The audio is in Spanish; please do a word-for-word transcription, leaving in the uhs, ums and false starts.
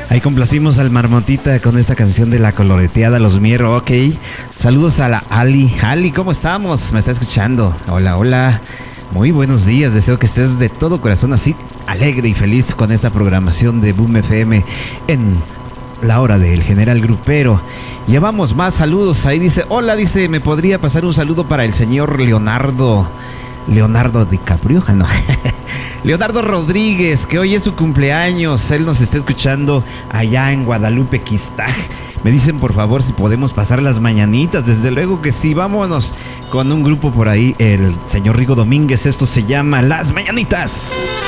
Ahí complacimos al Marmotita con esta canción de La Coloreteada, Los Miero, ok. Saludos a la Ali. Ali, ¿cómo estamos? Me está escuchando. Hola, hola. Muy buenos días. Deseo que estés de todo corazón así, alegre y feliz con esta programación de Boom F M en la hora del General Grupero. Llevamos más saludos. Ahí dice, hola, dice, ¿me podría pasar un saludo para el señor Leonardo? Leonardo DiCaprio, ah, no. Leonardo Rodríguez, que hoy es su cumpleaños. Él nos está escuchando allá en Guadalupe, Quistag. Me dicen por favor si podemos pasar las mañanitas. Desde luego que sí, vámonos con un grupo por ahí, el señor Rigo Domínguez. Esto se llama Las Mañanitas.